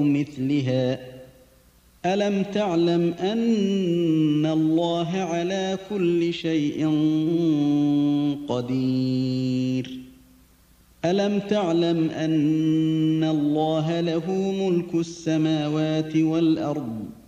مثلها ألم تعلم أن الله على كل شيء قدير ألم تعلم أن الله له ملك السماوات والأرض